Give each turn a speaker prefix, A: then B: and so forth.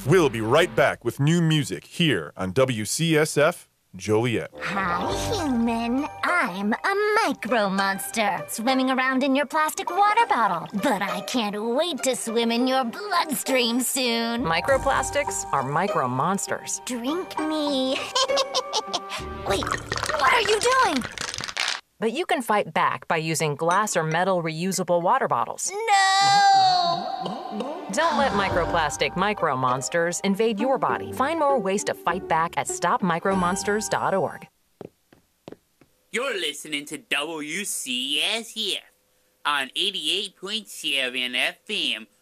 A: We'll be right back with new music here on WCSF Joliet.
B: Hi, human. I'm a micro monster swimming around in your plastic water bottle. But I can't wait to swim in your bloodstream soon.
C: Microplastics are micro monsters.
B: Drink me. Wait, what are you doing?
C: But you can fight back by using glass or metal reusable water bottles.
B: No!
C: Don't let microplastic micro monsters invade your body. Find more ways to fight back at stopmicromonsters.org.
D: You're listening to WCSF on 88.7 FM,